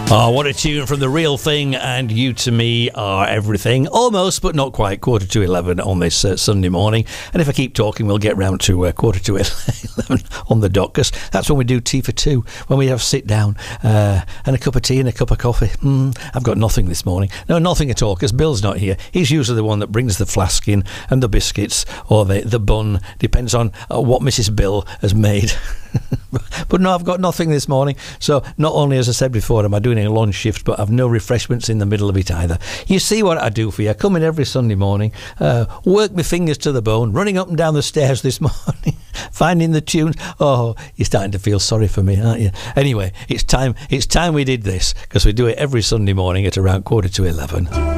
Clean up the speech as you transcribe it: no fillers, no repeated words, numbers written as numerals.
Oh, what a tune from The Real Thing and You to Me Are Everything. Almost, but not quite, 11:15 on this Sunday morning. And if I keep talking, we'll get round to 11:15 on the dot, because that's when we do tea for two, when we have sit down and a cup of tea and a cup of coffee. I've got nothing this morning. No, nothing at all, because Bill's not here. He's usually the one that brings the flask in and the biscuits or the bun. Depends on what Mrs. Bill has made. But no, I've got nothing this morning. So not only, as I said before, am I doing a lunch shift, but I've no refreshments in the middle of it either. You see what I do for you. I come in every Sunday morning, work my fingers to the bone, running up and down the stairs this morning, finding the tunes. Oh, you're starting to feel sorry for me, aren't you? Anyway, it's time we did this, because we do it every Sunday morning at around 11:15.